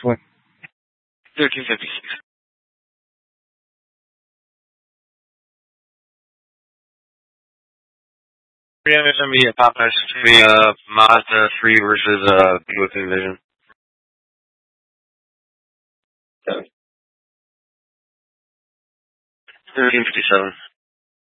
what? 1356. Yeah, it's gonna be a Popeyes between Mazda 3 versus Buick Envision. 1357.